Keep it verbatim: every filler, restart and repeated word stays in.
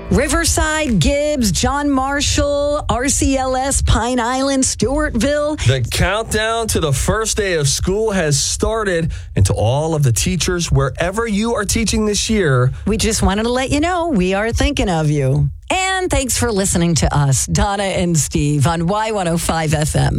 Riverside, Gibbs, John Marshall, R C L S, Pine Island, Stewartville. The countdown to the first day of school has started. And to all of the teachers, wherever you are teaching this year, we just wanted to let you know we are thinking of you. And thanks for listening to us, Donna and Steve, on Y one oh five F M.